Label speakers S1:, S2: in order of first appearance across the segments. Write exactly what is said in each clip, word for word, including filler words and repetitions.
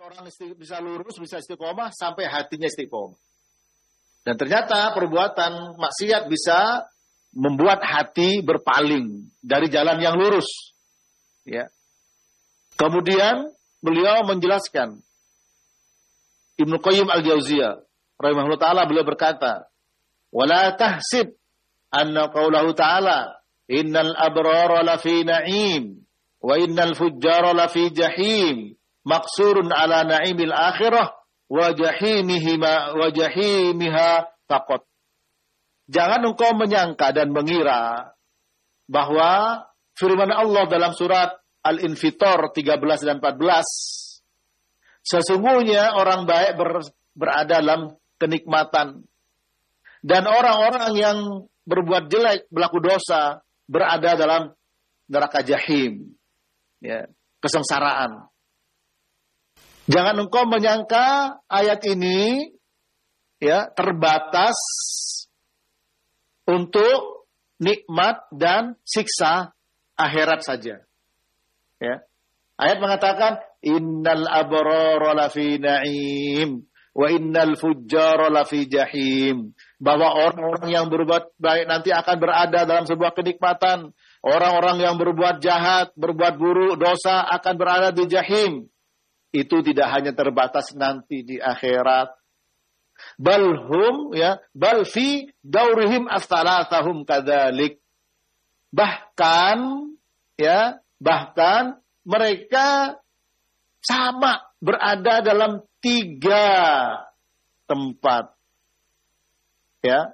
S1: orang isti- bisa lurus, bisa istiqomah sampai hatinya istiqomah. Dan ternyata perbuatan maksiat bisa membuat hati berpaling dari jalan yang lurus. Ya. Kemudian beliau menjelaskan, Ibnu Qayyim Al-Jauziyah rahimahullah ta'ala, beliau berkata, "Wala tahsib anna qawlahu ta'ala, innal abrara lafi na'im, wa innal fujjara lafi jahim, maqsurun ala na'imil akhirah, wa jahimihima wa jahimiha faqat." Jangan engkau menyangka dan mengira bahwa firman Allah dalam surat Al-Infitor tiga belas dan empat belas, sesungguhnya orang baik ber, berada dalam kenikmatan, dan orang-orang yang berbuat jelek, berlaku dosa, berada dalam neraka jahim, ya, kesengsaraan. Jangan engkau menyangka ayat ini ya terbatas untuk nikmat dan siksa akhirat saja. Ya. Ayat mengatakan innal abrara lafi na'im wa innal fujjara lafi jahim, bahwa orang-orang yang berbuat baik nanti akan berada dalam sebuah kenikmatan, orang-orang yang berbuat jahat, berbuat buruk, dosa akan berada di jahim. Itu tidak hanya terbatas nanti di akhirat, balhum ya bal fi daurihim as-salasahum kadzalik, bahkan ya bahkan mereka sama berada dalam tiga tempat, ya,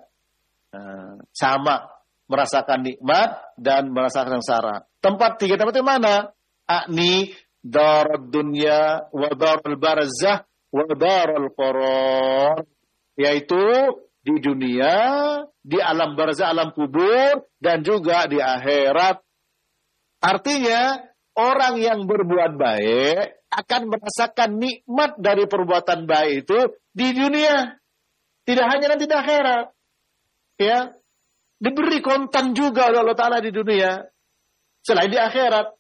S1: sama merasakan nikmat dan merasakan sengsara. Tempat tiga tempat itu mana? Akni darud dunya wa darul barzah wa darul qarar, yaitu di dunia, di alam barzah, alam kubur, dan juga di akhirat. Artinya orang yang berbuat baik akan merasakan nikmat dari perbuatan baik itu di dunia, tidak hanya nanti di akhirat. Ya, diberi kontan juga oleh Allah Ta'ala di dunia selain di akhirat.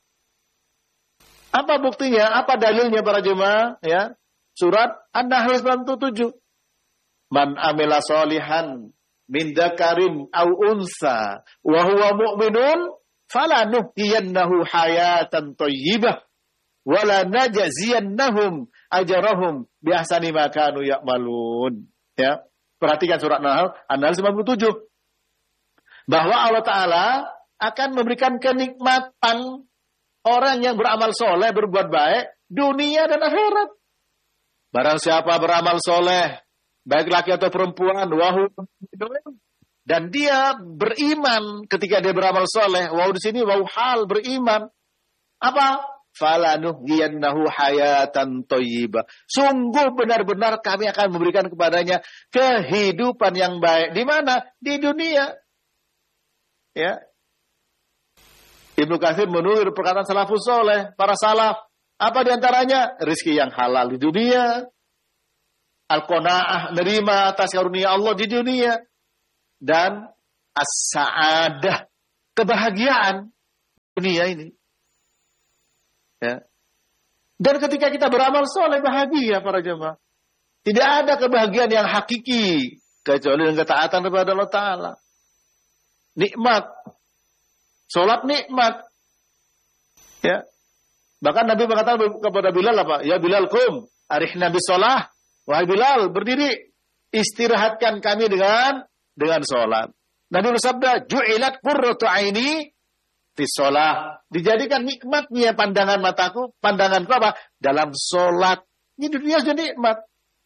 S1: Apa buktinya? Apa dalilnya para jemaah? Ya, surat An-Nahl sembilan puluh tujuh. Man amila solihan min dzakarin aw unsa wa huwa mu'minun falanuhyiyannahu hayatan thayyibah wa la najziyannahum ajrahum bi ahsani ma kanu ya'malun. Ya, perhatikan surat An-Nahl, An-Nahl sembilan puluh tujuh. Bahwa Allah Ta'ala akan memberikan kenikmatan orang yang beramal soleh, berbuat baik, dunia dan akhirat. Barang siapa beramal soleh, baik laki atau perempuan, wahu, dan dia beriman ketika dia beramal soleh, wahu di sini wahu hal beriman. Apa? Falanuhyiyannahu hayatan thayyibah. Sungguh benar-benar kami akan memberikan kepadanya kehidupan yang baik. Di mana? Di dunia. Ya. Ibnu Katsir menurut perkataan salafus soleh, para salaf. Apa diantaranya? Rizki yang halal di dunia, al-qanaah, nerima atas karunia Allah di dunia, dan as-sa'adah, kebahagiaan dunia ini. Ya. Dan ketika kita beramal soleh, bahagia para jemaah. Tidak ada kebahagiaan yang hakiki kecuali dengan ketaatan kepada Allah Ta'ala. Nikmat. Sholat nikmat. Ya. Bahkan Nabi berkata kepada Bilal apa? Ya Bilal kum, arihna bisolah. Wahai Bilal, berdiri, istirahatkan kami dengan dengan sholat. Nabi bersabda, ju'ilat qurratu aini fi sholah. Dijadikan nikmatnya pandangan mataku, pandanganku apa? Dalam sholat. Ini dunia sudah nikmat.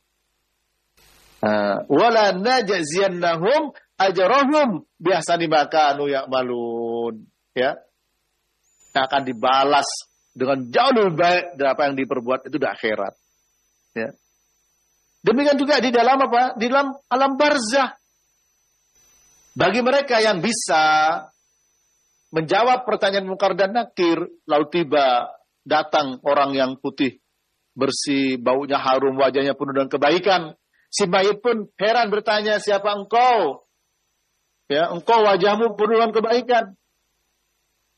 S1: Wala najziyannahum ajrahum biahsani ma kanu ya'malun. Ya. Akan dibalas dengan jauh lebih baik dari apa yang diperbuat itu di akhirat. Ya. Demikian juga di dalam apa? Di dalam alam barzah. Bagi mereka yang bisa menjawab pertanyaan Munkar dan Nakir, lalu tiba datang orang yang putih, bersih, baunya harum, wajahnya penuh dengan kebaikan. Si mayit pun heran bertanya, siapa engkau? Ya, engkau wajahmu penuh dengan kebaikan.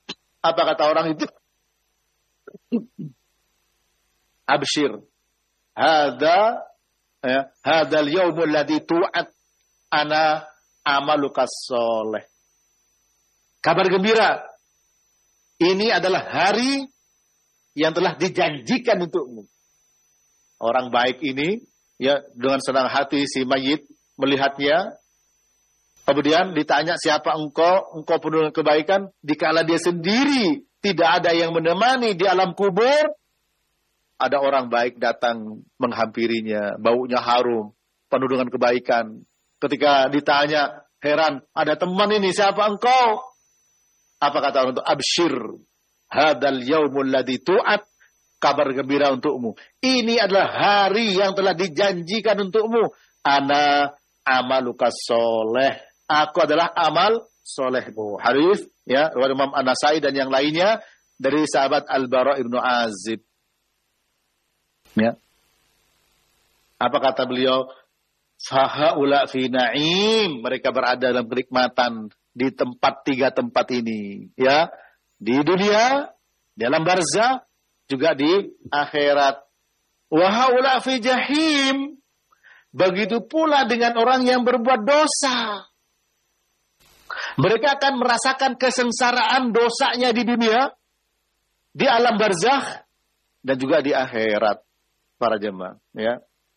S1: Apa kata orang itu? Abshir. Hada ya, hadal yaumul ladzi tu'at ana amalukas soleh. Kabar gembira. Ini adalah hari yang telah dijanjikan untukmu. Orang baik ini, ya, dengan senang hati si mayit melihatnya. Kemudian ditanya, siapa engkau? Engkau penuh dengan kebaikan. Dikala dia sendiri tidak ada yang menemani di alam kubur, ada orang baik datang menghampirinya, baunya harum, penuh dengan kebaikan. Ketika ditanya, heran, ada teman ini, siapa engkau? Apa kata orang itu? Abshir, hadal yaumul ladzi tu'at, kabar gembira untukmu. Ini adalah hari yang telah dijanjikan untukmu. Ana amalukas soleh. Aku adalah amal solehmu. Hadis, ya, riwayat Imam An-Nasai dan yang lainnya dari sahabat Al-Bara ibnu Azib. Ya. Apa kata beliau? Fahaula fi na'im. Mereka berada dalam kenikmatan di tempat tiga tempat ini, ya, di dunia, di alam barzah, juga di akhirat. Wa haula fi jahim. Begitu pula dengan orang yang berbuat dosa. Mereka akan merasakan kesengsaraan dosanya di dunia, di alam barzakh, dan juga di akhirat, para jemaah, ya.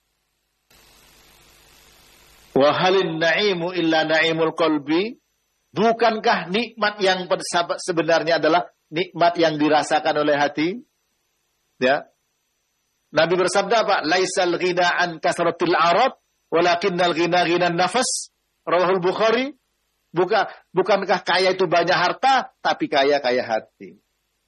S1: Wa halin na'imu illa na'imul qalbi. Bukankah nikmat yang sebenarnya adalah nikmat yang dirasakan oleh hati? Ya. Nabi bersabda apa? Laisal ghina an kasratil arad, walakinnal ghina ghinan nafas. Rawahul Bukhari. Bukan, bukankah kaya itu banyak harta, tapi kaya kaya hati.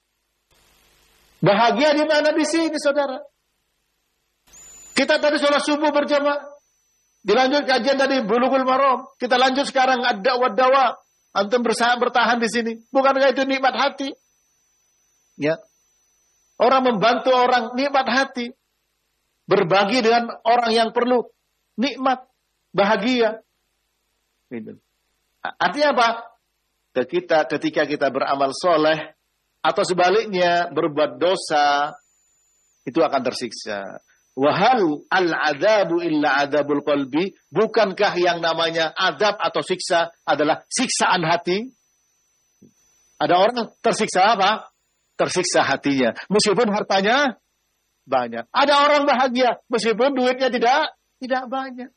S1: Bahagia di mana di sini, saudara? Kita tadi sholat subuh berjamaah. Dilanjut kajian tadi Bulughul Maram. Kita lanjut sekarang ad-da'wah dawa. Antum bersama bertahan di sini. Bukankah itu nikmat hati? Ya. Orang membantu orang, nikmat hati. Berbagi dengan orang yang perlu, nikmat, bahagia. Gitu. Artinya apa? Ketika, ketika kita beramal soleh, atau sebaliknya berbuat dosa, itu akan tersiksa. Wahal al-adabu illa adabul qalbi. Bukankah yang namanya adab atau siksa adalah siksaan hati? Ada orang tersiksa apa? Tersiksa hatinya. Meskipun hartanya banyak. Ada orang bahagia meskipun duitnya tidak tidak banyak.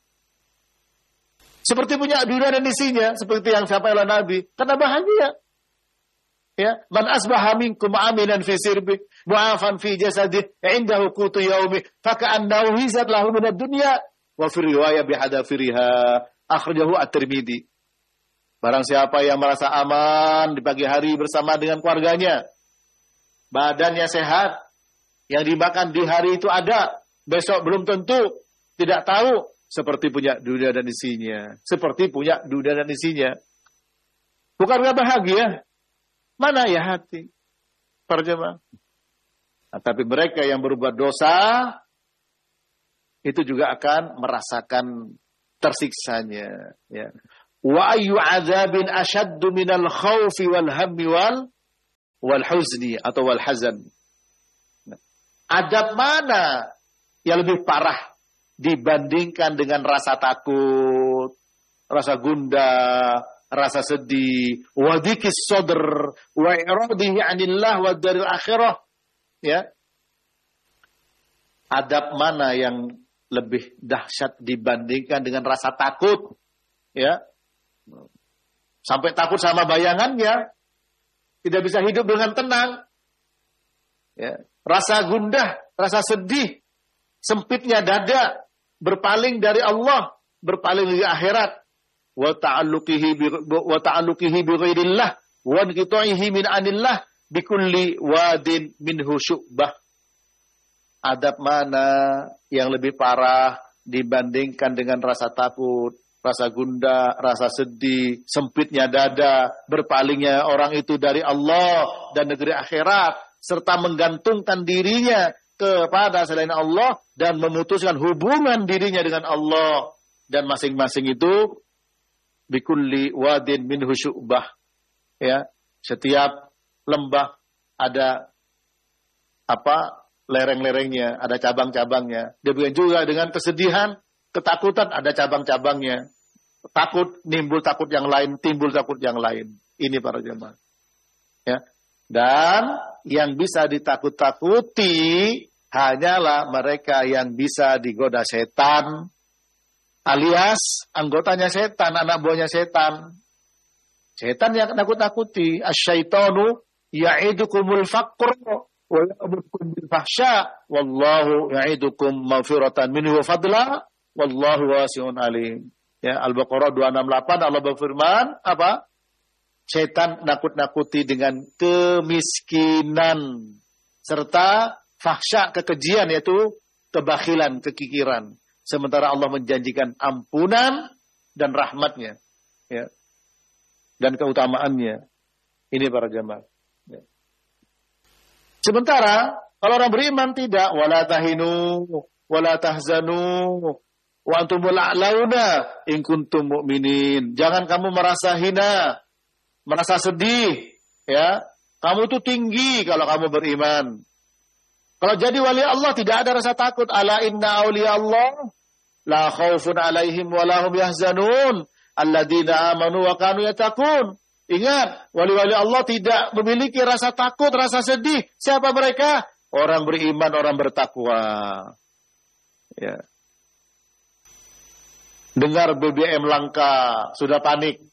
S1: Seperti punya dunia dan isinya, seperti yang disampaikan oleh Nabi, karena bahagia. Ya, man asbaha minkum aminan fi sirbi, mu'afan fi jasadi, indahu qutu yaumi, faka'annahu hizat lahu minad dunya, wa fi riwayah bihadafiriha, akhrajahu at-Tirmidzi. Barang siapa yang merasa aman di pagi hari bersama dengan keluarganya, badannya sehat, yang dimakan di hari itu ada, besok belum tentu, tidak tahu, seperti punya dunia dan isinya. Seperti punya dunia dan isinya. Bukankah bahagia? Mana ya hati? Para jemaah. Nah, tapi mereka yang berbuat dosa, itu juga akan merasakan tersiksanya. Ya. Wa ayyu azabin ashaddu minal khawfi wal hammi wal wal huzni atau wal hazan. Adab mana yang lebih parah dibandingkan dengan rasa takut, rasa gundah, rasa sedih, wa dhikis sadr, wa iradihi 'anillah wa daril akhirah. Ya. Adab mana yang lebih dahsyat dibandingkan dengan rasa takut? Ya. Sampai takut sama bayangannya, tidak bisa hidup dengan tenang. Ya. Rasa gundah, rasa sedih, sempitnya dada, berpaling dari Allah, berpaling dari akhirat, wa ta'alluqihi bi wa ta'alluqihi bi ghairillah wa inqita'ihi min anillah bi kulli wadin minhu syu'bah. Adab mana yang lebih parah dibandingkan dengan rasa takut, rasa gundah, rasa sedih, sempitnya dada, berpalingnya orang itu dari Allah dan negeri akhirat, serta menggantungkan dirinya kepada selain Allah dan memutuskan hubungan dirinya dengan Allah, dan masing-masing itu bikulli wadin minhu syu'bah. Ya, setiap lembah ada apa? lereng-lerengnya, ada cabang-cabangnya. Demikian juga dengan kesedihan, ketakutan, ada cabang-cabangnya. Takut, nimbul takut yang lain, timbul takut yang lain. Ini para jemaah. Ya. Dan yang bisa ditakut-takuti hanyalah mereka yang bisa digoda setan, alias anggotanya setan, anak buahnya setan. Setan yang nakut-nakuti. Asyaitonu ya'idukumul faqr wa ya'murukum bil fahsya wallahu ya'idukum maghfiratan minhu wa fadla wallahu wasi'un alim. Ya, Al-Baqarah dua enam delapan Allah berfirman apa? Setan nakut-nakuti dengan kemiskinan serta fahsya, kekejian, yaitu kebakhilan, kekikiran. Sementara Allah menjanjikan ampunan dan rahmatnya, ya, dan keutamaannya. Ini para jemaah. Ya. Sementara kalau orang beriman tidak, wala tahinu, wala tahzanu, wa antumul a'launa in kuntum mu'minin. Jangan kamu merasa hina, merasa sedih, ya. Kamu itu tinggi kalau kamu beriman. Kalau jadi wali Allah tidak ada rasa takut. Ala inna awliya Allah la khawfun alaihim wa lahum yahzanun alladzina amanu wa kanu yattaqun. Ingat, wali-wali Allah tidak memiliki rasa takut, rasa sedih. Siapa mereka? Orang beriman, orang bertakwa. Ya. Dengar B B M langka, sudah panik.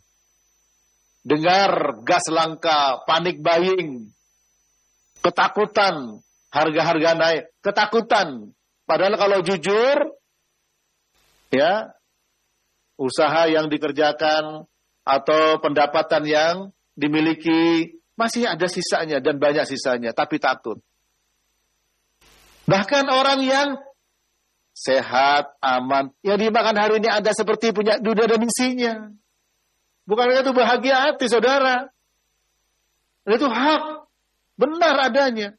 S1: Dengar gas langka, panik buying. Ketakutan. Harga-harga naik, ketakutan. Padahal kalau jujur, ya, usaha yang dikerjakan atau pendapatan yang dimiliki masih ada sisanya dan banyak sisanya, tapi takut. Bahkan orang yang sehat, aman, yang dimakan hari ini ada seperti punya dunia dan isinya. Bukankah itu bahagia hati, saudara? Itu hak, benar adanya.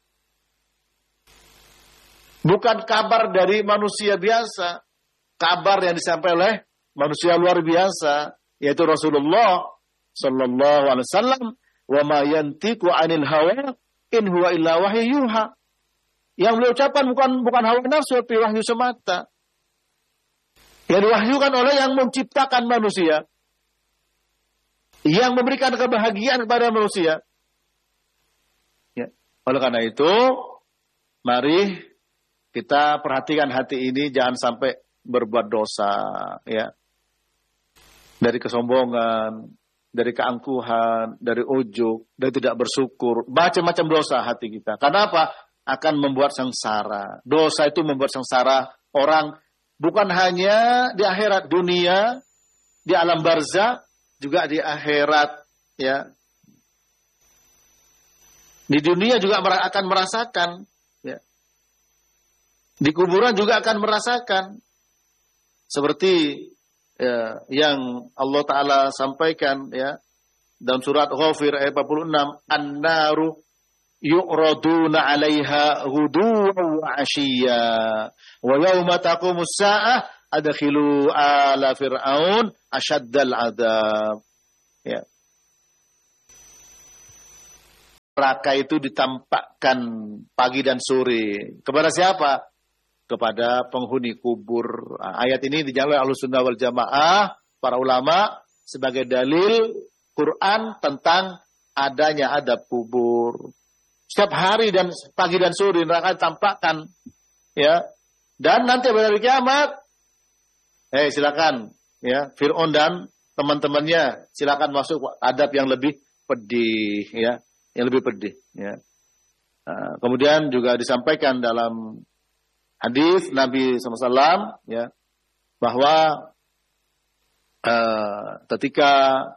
S1: Bukan kabar dari manusia biasa. Kabar yang disampaikan oleh manusia luar biasa. Yaitu Rasulullah Sallallahu Alaihi Wasallam. Wa ma yantiqu anil hawa in huwa illa wahyu yuha. Yang beliau ucapkan bukan, bukan hawa nafsu, tapi wahyu semata. Yang diwahyukan oleh yang menciptakan manusia. Yang memberikan kebahagiaan kepada manusia. Ya. Oleh karena itu, mari kita perhatikan hati ini, jangan sampai berbuat dosa, ya. Dari kesombongan, dari keangkuhan, dari ujub, dari tidak bersyukur, macam-macam dosa hati kita. Karena apa? Akan membuat sengsara. Dosa itu membuat sengsara orang, bukan hanya di akhirat dunia, di alam barzakh, juga di akhirat, ya. Di dunia juga akan merasakan. Di kuburan juga akan merasakan. Seperti ya, yang Allah Ta'ala sampaikan, ya, dalam surat Ghafir ayat empat puluh enam. An-naru yu'raduna 'alaiha ghuduwan wa 'ashiyya wa yawma taqumus sa'ah adkhilu ala fir'aun asyaddal 'adzab. Ya. Neraka itu ditampakkan pagi dan sore. Kepada siapa? Kepada penghuni kubur. Ayat ini dijawab oleh Ahlussunnah wal Jamaah, para ulama, sebagai dalil Quran tentang adanya adab kubur. Setiap hari dan pagi dan sore neraka ditampakkan, ya. Dan nanti pada hari kiamat, eh silakan, ya, Fir'aun dan teman-temannya silakan masuk adab yang lebih pedih, ya, yang lebih pedih, ya. Nah, kemudian juga disampaikan dalam hadis Nabi shallallahu alaihi wasallam, ya, bahwa uh, ketika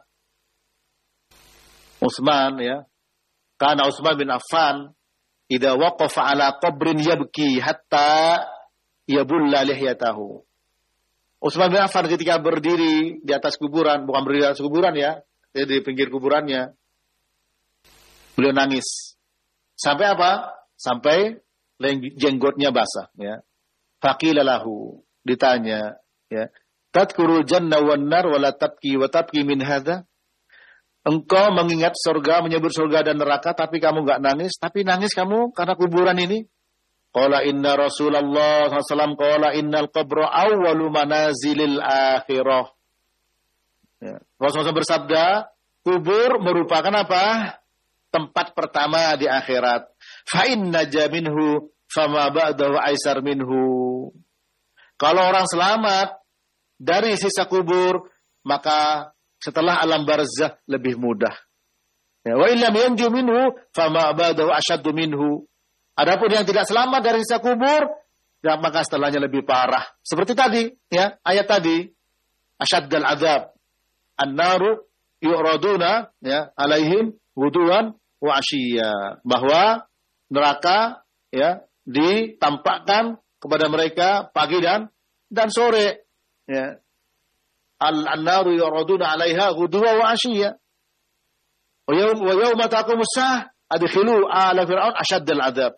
S1: Utsman, ya, karena Utsman bin Affan idza waqafa ala qabrin yabki hatta yabulla lihyatahu. Utsman bin Affan ketika berdiri di atas kuburan, bukan berdiri di atas kuburan, ya, di pinggir kuburannya, beliau nangis. Sampai apa? Sampai jenggotnya basah, ya. Faqila lahu, ditanya, ya, tadkurul janna wan nar wa la tabki wa tabki min hadza? Engkau mengingat surga, menyebut surga dan neraka, tapi kamu enggak nangis, tapi nangis kamu karena kuburan ini? Qala inna Rasulullah sallallahu alaihi wasallam qala innal qabra awwalu manazilil akhirah. Ya. Rasulullah bersabda, kubur merupakan apa? Tempat pertama di akhirat. Fa inna jaminhu fama ba'dahu aisar minhu. Kalau orang selamat dari sisa kubur, maka setelah alam barzah lebih mudah. Ya, wa illam yanju minhu fama ba'dahu ashaddu minhu. Adapun yang tidak selamat dari sisa kubur, ya, maka setelahnya lebih parah. Seperti tadi, ya, ayat tadi, asyaddal azab. An-naru yu'raduna, ya, alaihim wuduan wa asyiya. Bahwa neraka, ya, ditampakkan kepada mereka pagi dan dan sore. Ya. An-naru yu'raduna alaiha wuduan wa asyiya. Wa yawma taqumus saah adkhilu ala fir'aun asyaddal azab.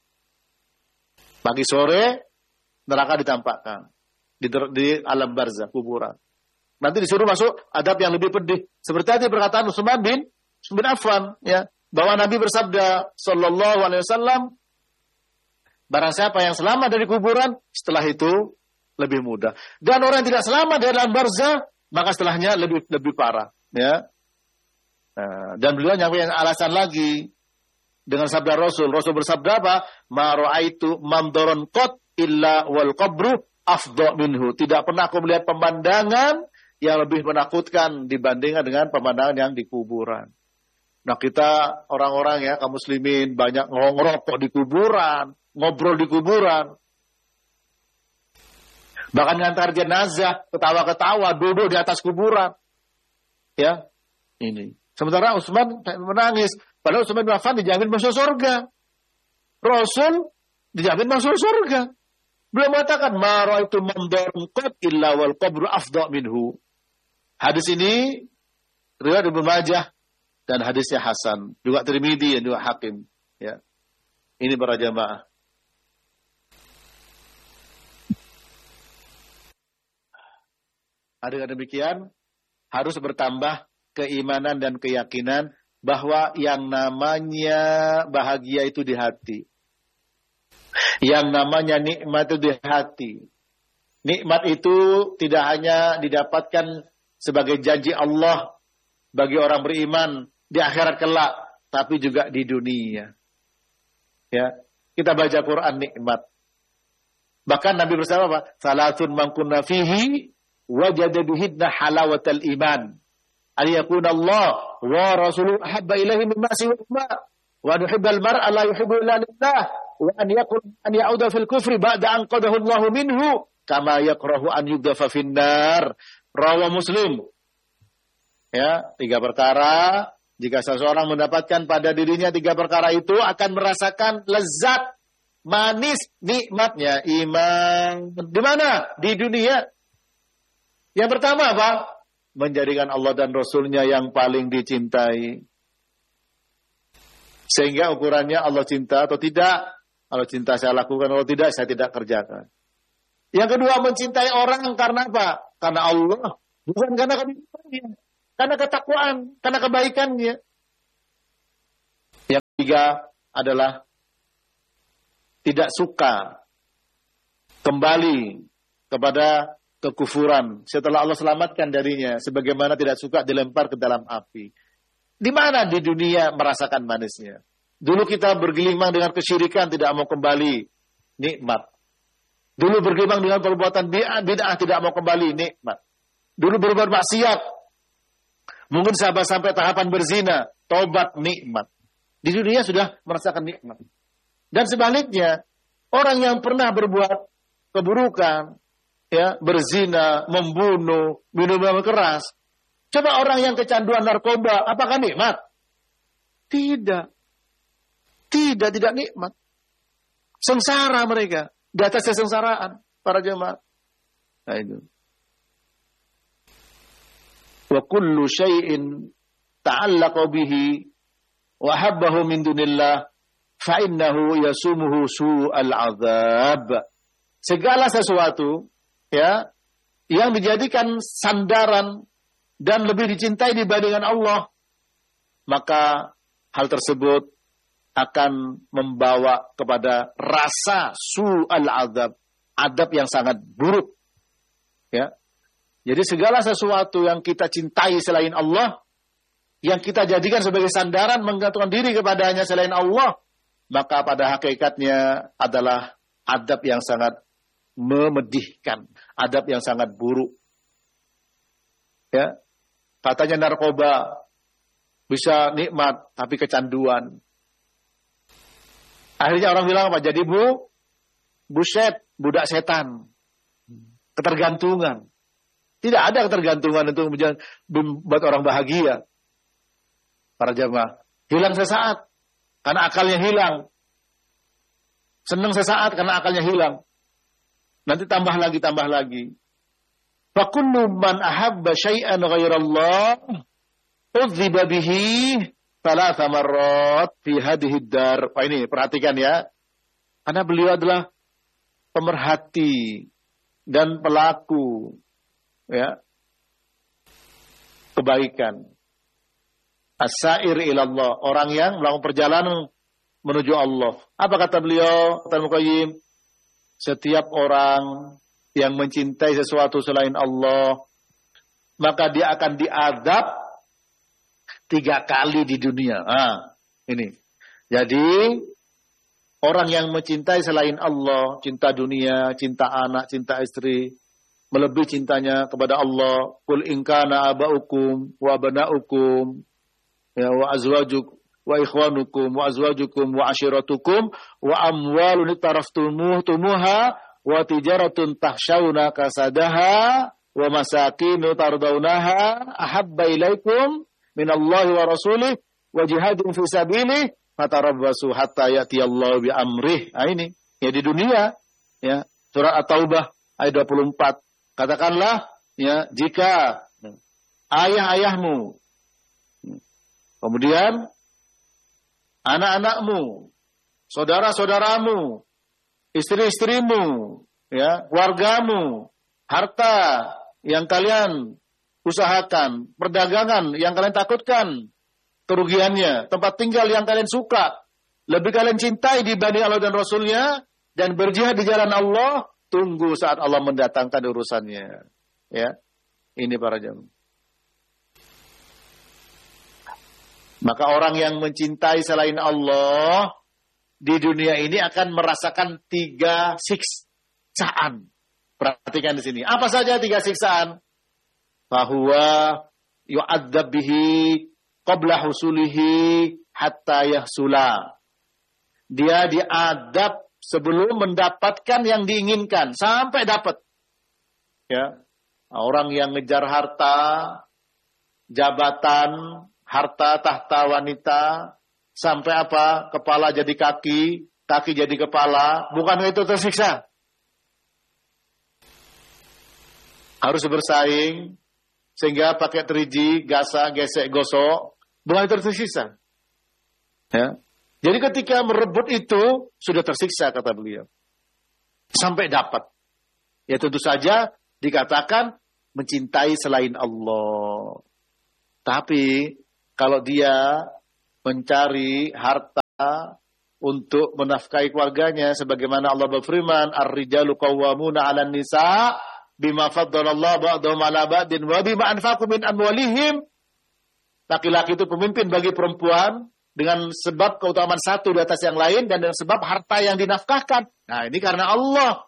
S1: Pagi sore neraka ditampakkan di, di alam barzah, kuburan. Nanti disuruh masuk adab yang lebih pedih. Seperti tadi perkataan Utsman bin bin Affan, ya, bahwa Nabi bersabda sallallahu alaihi wasallam, barang siapa yang selamat dari kuburan, setelah itu lebih mudah. Dan orang yang tidak selamat dari alam barzah, maka setelahnya lebih lebih parah, ya. Nah, dan beliau nyampein alasan lagi dengan sabda Rasul. Rasul bersabda apa? Ma ra'aitu mamdaron qat illa wal qabru afdha minhu. Tidak pernah aku melihat pemandangan yang lebih menakutkan dibandingkan dengan pemandangan yang di kuburan. Nah, kita orang-orang, ya, kaum muslimin banyak ngerokok di kuburan, ngobrol di kuburan. Bahkan ngantar jenazah, ketawa-ketawa, duduk di atas kuburan. Ya, ini. Sementara Utsman menangis. Padahal Utsman bin Affan dijamin masuk surga. Rasul dijamin masuk surga. Beliau mengatakan, ma ra'aitu mamdarun qat illa wal qabru afdha minhu. Hadis ini riwayat Ibnu Majah dan hadisnya hasan. Juga Tirmidzi dan juga Hakim. Ya. Ini para jamaah. Dengan demikian harus bertambah keimanan dan keyakinan bahwa yang namanya bahagia itu di hati. Yang namanya nikmat itu di hati. Nikmat itu tidak hanya didapatkan sebagai janji Allah bagi orang beriman di akhirat kelak, tapi juga di dunia. Ya, kita baca Quran nikmat. Bahkan Nabi bersama apa? Salatun man kunna fihi wajada bihidna halawatal iman. An yakuna Allah wa rasuluhu ahabba ilaihi mimma siwahuma wa an yuhibbal mar'a la yuhibbu illa lillah wa an yakun an ya'uda fil kufri ba'da an qadahu Allah minhu kama yakrahu an yudhafa finnar. Rawa Muslim. Ya, tiga perkara. Jika seseorang mendapatkan pada dirinya tiga perkara itu, akan merasakan lezat, manis, nikmatnya iman. Di mana? Di dunia. Yang pertama apa? Menjadikan Allah dan Rasulnya yang paling dicintai. Sehingga ukurannya Allah cinta atau tidak. Kalau cinta saya lakukan, kalau tidak saya tidak kerjakan. Yang kedua, mencintai orang karena apa? Karena Allah. Bukan karena kebaikannya. Karena ketakwaan. Karena kebaikannya. Yang ketiga adalah tidak suka kembali kepada kekufuran setelah Allah selamatkan darinya. Sebagaimana tidak suka dilempar ke dalam api. Di mana di dunia merasakan manisnya? Dulu kita bergelimang dengan kesyirikan, tidak mau kembali. Nikmat. Dulu bergabung dengan perbuatan bid'ah tidak mau kembali, nikmat. Dulu berbuat maksiat, mungkin sahabat sampai tahapan berzina, tobat, nikmat. Di dunia sudah merasakan nikmat. Dan sebaliknya, orang yang pernah berbuat keburukan, ya, berzina, membunuh, minum minuman keras, coba orang yang kecanduan narkoba, apakah nikmat? Tidak. Tidak, tidak nikmat. Sengsara mereka. Di atas kesengsaraan para jemaah. Nah itu. Wa kullu syai'in ta'allaqa bihi wa habbahu min dunillah fa innahu yasumuhu su'al 'adzab. Segala sesuatu, ya, yang dijadikan sandaran dan lebih dicintai dibandingkan Allah, maka hal tersebut akan membawa kepada rasa su'al azab, adab yang sangat buruk. Ya. Jadi segala sesuatu yang kita cintai selain Allah, yang kita jadikan sebagai sandaran menggantungkan diri kepadanya selain Allah, maka pada hakikatnya adalah adab yang sangat memedihkan, adab yang sangat buruk. Ya. Katanya narkoba bisa nikmat tapi kecanduan. Akhirnya orang bilang apa? Jadi bu, buset, budak setan. Ketergantungan. Tidak ada ketergantungan untuk membuat orang bahagia. Para jamaah. Hilang sesaat. Karena akalnya hilang. Senang sesaat karena akalnya hilang. Nanti tambah lagi, tambah lagi. Fakullu man ahabba syai'an ghairallah udhiba bihi thalatha marrat fi hadhihi dar. Pak ini perhatikan ya. Karena beliau adalah pemerhati dan pelaku ya kebaikan. As-sa'ir ilallah, orang yang melakukan perjalanan menuju Allah. Apa kata beliau? Kata Al-Muqayyim, setiap orang yang mencintai sesuatu selain Allah, maka dia akan diazab tiga kali di dunia. Ah, ini. Jadi, orang yang mencintai selain Allah, cinta dunia, cinta anak, cinta istri, melebihi cintanya kepada Allah. Qul in kana aba'ukum wa abana'ukum ya wa azwajukum wa ikhwanukum wa azwajukum wa ashiratukum wa amwalun taraftumuha wa tijaratun tahshawna kasadaha wa masakinu tardawnaha ahabba ilaikum minallahi wa rasulih wa jihadin fi sabilih fatarabbasu hatta ya'tiyallahu bi amrih. Nah ini ya di dunia ya surat At-Taubah ayat dua puluh empat. Katakanlah ya jika ayah-ayahmu kemudian anak-anakmu, saudara-saudaramu, istri-istrimu, ya, keluargamu, harta yang kalian usahakan, perdagangan yang kalian takutkan kerugiannya, tempat tinggal yang kalian suka, lebih kalian cintai dibanding Allah dan Rasulnya, dan berjihad di jalan Allah, tunggu saat Allah mendatangkan urusannya. Ya, ini para jamaah. Maka orang yang mencintai selain Allah di dunia ini akan merasakan tiga siksaan. Perhatikan di sini. Apa saja tiga siksaan? Bahwa yu'adzab bihi qabla husulihi hatta yahsula. Dia diadab sebelum mendapatkan yang diinginkan sampai dapat. Ya. Orang yang ngejar harta, jabatan, harta tahta wanita, sampai apa? Kepala jadi kaki, kaki jadi kepala. Bukan itu tersiksa? Harus bersaing, sehingga pakai teriji, gasa, gesek, gosok. Bukan itu tersiksa? Ya. Jadi ketika merebut itu, sudah tersiksa, kata beliau. Sampai dapat. Ya tentu saja dikatakan mencintai selain Allah. Tapi kalau dia mencari harta untuk menafkahi keluarganya, sebagaimana Allah berfirman, Ar-rijalu qawwamuna 'alan nisa bima faddalallahu ba'dahum 'ala ba'din wa bima anfaqu min amwalihim. Laki-laki itu pemimpin bagi perempuan dengan sebab keutamaan satu di atas yang lain dan dengan sebab harta yang dinafkahkan. Nah, ini karena Allah.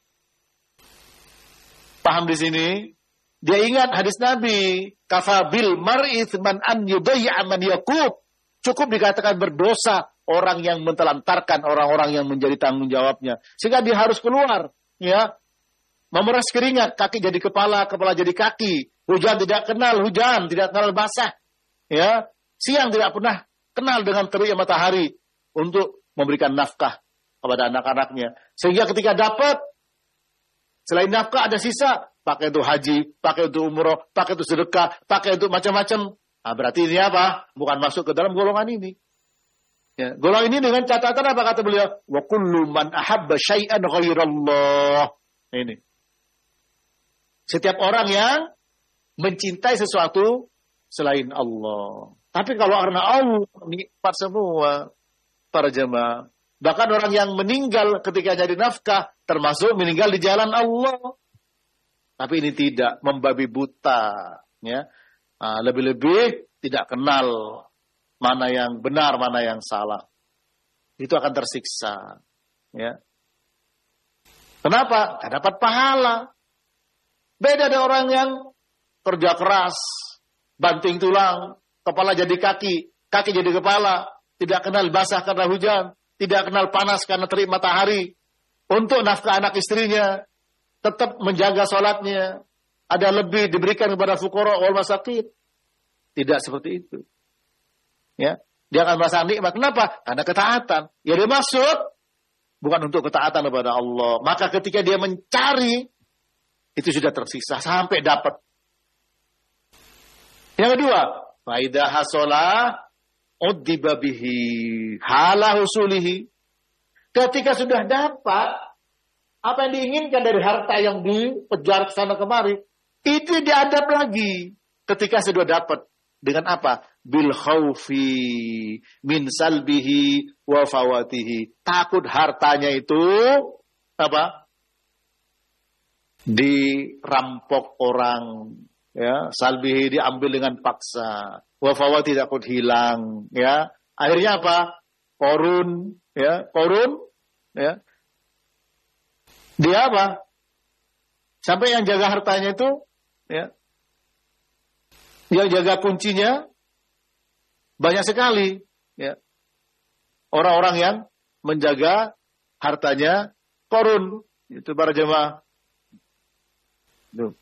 S1: Paham di sini? Dia ingat hadis Nabi, kafabil mar'i man an yudayya man yaqub. Cukup dikatakan berdosa orang yang mentelantarkan orang-orang yang menjadi tanggung jawabnya. Sehingga dia harus keluar, ya. Memeras keringat, kaki jadi kepala, kepala jadi kaki. Hujan tidak kenal hujan, tidak kenal basah. Ya. Siang tidak pernah kenal dengan terik matahari untuk memberikan nafkah kepada anak-anaknya. Sehingga ketika dapat, selain nafkah ada sisa, pakai untuk haji, pakai untuk umroh, pakai untuk sedekah, pakai untuk macam-macam. Nah, berarti ini apa? Bukan masuk ke dalam golongan ini. Ya, golongan ini dengan catatan apa kata beliau? Wa kullu man ahabba syai'an ghairallah. Ini. Setiap orang yang mencintai sesuatu selain Allah. Tapi kalau karena Allah nikmat semua. para jemaah. Bahkan orang yang meninggal ketika jadi nafkah termasuk meninggal di jalan Allah. Tapi ini tidak, membabi buta, ya. Nah, lebih-lebih tidak kenal mana yang benar, mana yang salah. Itu akan tersiksa, ya. Kenapa? Tidak dapat pahala. Beda ada orang yang kerja keras, banting tulang, kepala jadi kaki, kaki jadi kepala, tidak kenal basah karena hujan, tidak kenal panas karena terik matahari. Untuk nafkah anak istrinya, tetap menjaga sholatnya. Ada lebih diberikan kepada fuqara wal masakin. Tidak seperti itu. Ya, dia akan merasa nikmat. Kenapa? Karena ketaatan. Ya dia maksud bukan untuk ketaatan kepada Allah. Maka ketika dia mencari, itu sudah tersiksa sampai dapat. Yang kedua, faidah hasolah uddiba bihi hala husulihi. Ketika sudah dapat apa yang diinginkan dari harta yang dikejar ke sana kemari, itu diadab lagi ketika sudah dapat. Dengan apa? Bil khaufi min salbihi wa fawatihi. Takut hartanya itu apa? Dirampok orang, ya, salbihi diambil dengan paksa. Wa fawati takut hilang, ya. Akhirnya apa? Korun, ya, korun, ya. Dia apa? Sampai yang jaga hartanya itu, ya, yang jaga kuncinya banyak sekali, ya. Orang-orang yang menjaga hartanya korun, itu para jemaah. Tuh.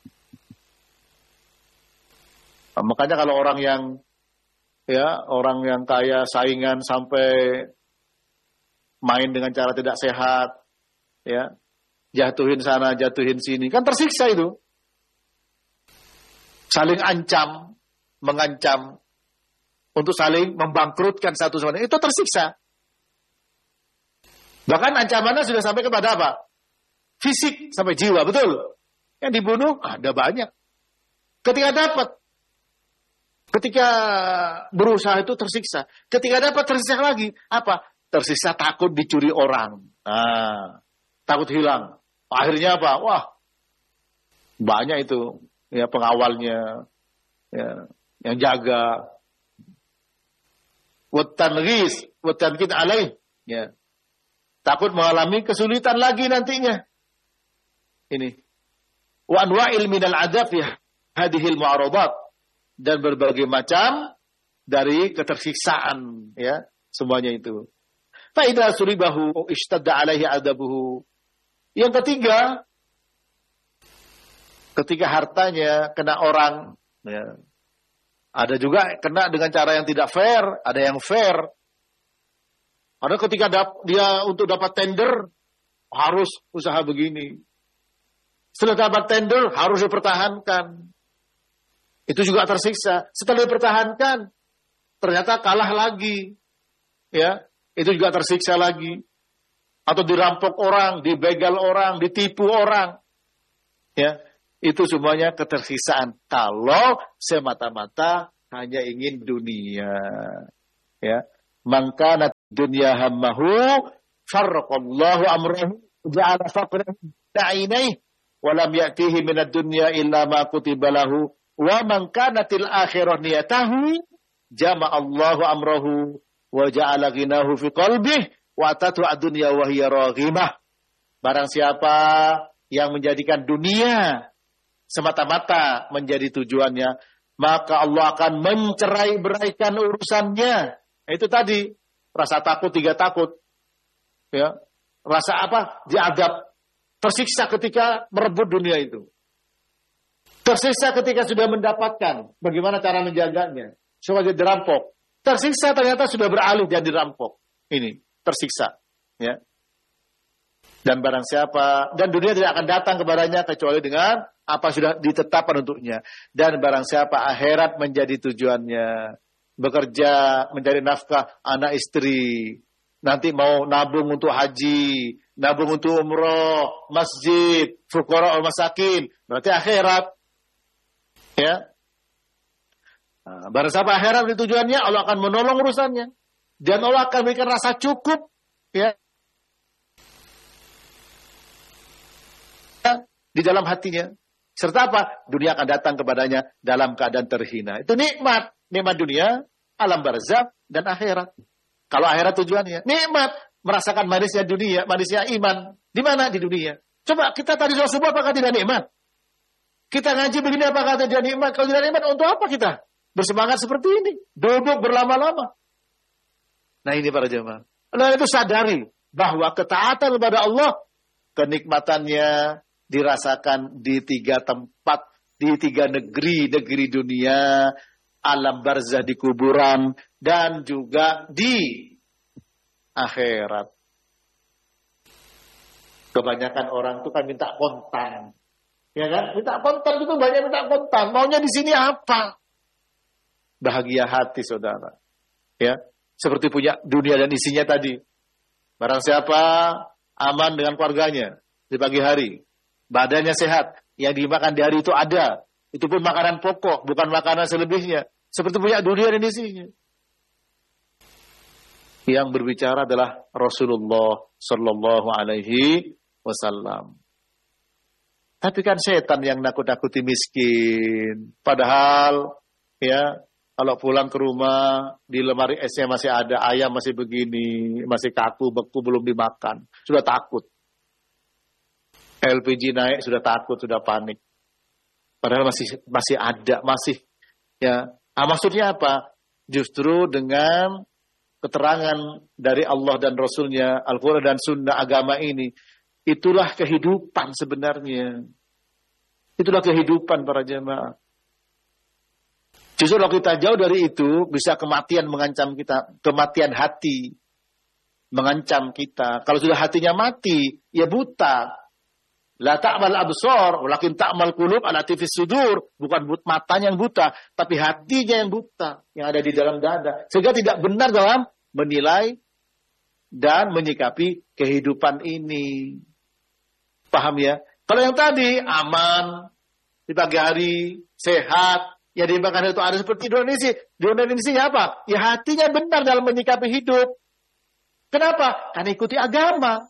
S1: Nah, makanya kalau orang yang, ya, orang yang kaya saingan sampai main dengan cara tidak sehat, ya, jatuhin sana, jatuhin sini, kan tersiksa itu. Saling ancam, mengancam, untuk saling membangkrutkan satu sama lain, itu tersiksa. Bahkan ancamannya sudah sampai kepada apa? Fisik sampai jiwa, betul. Yang dibunuh ada banyak. Ketika dapat, ketika berusaha itu tersiksa. Ketika dapat tersiksa lagi, apa? Tersiksa takut dicuri orang. Nah, takut hilang. Akhirnya apa? Wah, banyak itu, ya, pengawalnya, ya, yang jaga. Watanghis, watankid alaih, ya. Takut mengalami kesulitan lagi nantinya. Ini. Wa anwa'il minal adab ya hadhil mu'aradat, dan berbagai macam dari ketersiksaan, ya, semuanya itu. Fa idza suribahu ishtadda alaihi adabuhu. Yang ketiga, ketika hartanya kena orang, ya. Ada juga kena dengan cara yang tidak fair, ada yang fair. Ada ketika dap, dia untuk dapat tender harus usaha begini. Setelah dapat tender harus dipertahankan. Itu juga tersiksa. Setelah dipertahankan ternyata kalah lagi. Ya, itu juga tersiksa lagi. Atau dirampok orang, dibegal orang, ditipu orang. Ya, itu semuanya ketersiksaan. Kalau semata-mata hanya ingin dunia. Ya, mangkanat dunya hammahu farraqallahu amrahu ja'ala faqrahu ta'inai wa lam ya'tihi minad dunya illa ma kutiba lahu wa man kanatil akhirah niyatahu jama'allahu amrahu wa ja'ala ghinahu fi qalbihi wa atatu ad-dunya wa hiya raghimah. Barang siapa yang menjadikan dunia semata-mata menjadi tujuannya, maka Allah akan mencerai-beraikan urusannya. Itu tadi, rasa takut, tiga takut. Ya, rasa apa? Diadab. Tersiksa ketika merebut dunia itu. Tersiksa ketika sudah mendapatkan. Bagaimana cara menjaganya? Supaya dirampok. Tersiksa ternyata sudah beralih jadi dirampok. Ini, tersiksa. Ya. Dan barang siapa, dan dunia tidak akan datang kepadanya kecuali dengan apa sudah ditetapkan untuknya. Dan barang siapa akhirat menjadi tujuannya, bekerja, mencari nafkah anak istri, nanti mau nabung untuk haji, nabung untuk umroh, masjid, fuqara al masakin, berarti akhirat. Ya. Nah, barang siapa akhirat di tujuannya, Allah akan menolong urusannya. dan Allah akan berikan rasa cukup ya di dalam hatinya. Serta apa? Dunia akan datang kepadanya dalam keadaan terhina. Itu nikmat. Nikmat dunia, alam barzakh, dan akhirat. Kalau akhirat tujuannya, nikmat. Merasakan manisnya dunia, manisnya iman. Di mana? Di dunia. Coba kita tadi soal subuh apakah tidak nikmat? Kita ngaji begini apakah tidak nikmat? Kalau tidak nikmat, untuk apa kita bersemangat seperti ini? Duduk berlama-lama. Nah ini para jemaah. Nah itu sadari bahwa ketaatan kepada Allah, kenikmatannya dirasakan di tiga tempat, di tiga negeri, negeri dunia, alam barzah di kuburan, dan juga di akhirat. Kebanyakan orang itu kan minta kontan. Ya kan? Minta kontan itu banyak minta kontan. Maunya di sini apa? Bahagia hati saudara. Ya, seperti punya dunia dan isinya tadi. Barang siapa aman dengan keluarganya di pagi hari, badannya sehat, yang dimakan di hari itu ada. Itu pun makanan pokok, bukan makanan selebihnya. Seperti punya dunia dan isinya. Yang berbicara adalah Rasulullah Sallallahu Alaihi Wasallam. Tapi kan setan yang nakut-nakuti miskin. Padahal, ya, kalau pulang ke rumah, di lemari esnya masih ada ayam, masih begini, masih kaku, beku, belum dimakan. Sudah takut. L P G naik, sudah takut, sudah panik. Padahal masih masih ada, masih. Ya, nah, maksudnya apa? Justru dengan keterangan dari Allah dan Rasulnya, Al-Quran dan Sunnah agama ini, itulah kehidupan sebenarnya. Itulah kehidupan para jemaah. Justru kalau kita jauh dari itu, bisa kematian mengancam kita. Kematian hati mengancam kita. Kalau sudah hatinya mati, ya buta. La ta'mal absar, walakin ta'mal qulub allati fis sudur. Bukan but matanya yang buta, tapi hatinya yang buta, yang ada di dalam dada. Sehingga tidak benar dalam menilai dan menyikapi kehidupan ini. Paham ya? Kalau yang tadi aman, di pagi hari, sehat, ya dimakan itu ada seperti Indonesia. Di Indonesia apa? Ya hatinya benar dalam menyikapi hidup. Kenapa? Karena ikuti agama.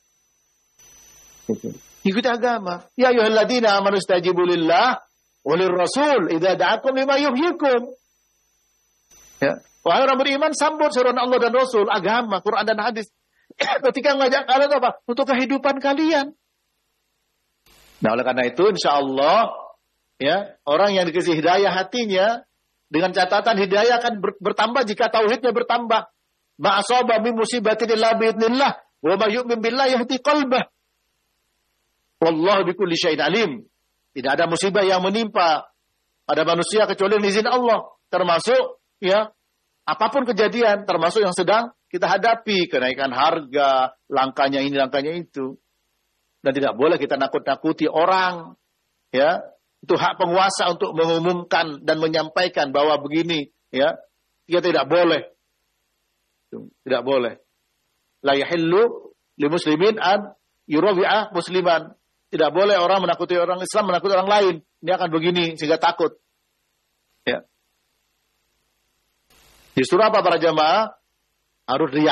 S1: Ikuti agama. Ya ayyuhalladzina amanu istajibu lillah walir rasul idza da'akum lima yuhyikum. Ya, wahai orang beriman sambut seruan Allah dan Rasul, agama, Quran dan hadis. Ketika mengajak kalian apa? Untuk kehidupan kalian. Nah, oleh karena itu insyaallah ya, orang yang dikasih hidayah hatinya dengan catatan hidayah akan bertambah jika tauhidnya bertambah. Ma asaba min musibatin illa bi idznillah wa may yu'min billahi yahdi qalbah. Wallahu bikulli syai'in alim. Tidak ada musibah yang menimpa pada manusia kecuali dengan izin Allah, termasuk ya apapun kejadian, termasuk yang sedang kita hadapi, kenaikan harga, langkanya ini, langkanya itu. Dan tidak boleh kita nakut-nakuti orang. Ya, itu hak penguasa untuk mengumumkan dan menyampaikan bahwa begini, ya. Dia tidak boleh. Tidak boleh. La yahillu li muslimin an yurawi'a musliman. Tidak boleh orang menakuti orang Islam, menakuti orang lain. Ini akan begini sehingga takut. Ya. Justru apa para jamaah? Harus